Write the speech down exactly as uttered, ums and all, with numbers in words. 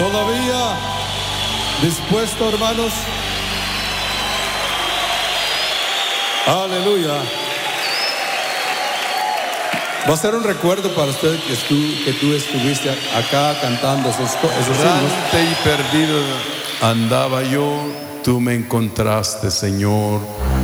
Todavía dispuesto, hermanos. Aleluya. Va a ser un recuerdo para usted que tú, que tú estuviste acá cantando esos, esos himnos. Errante y perdido andaba yo, tú me encontraste, Señor.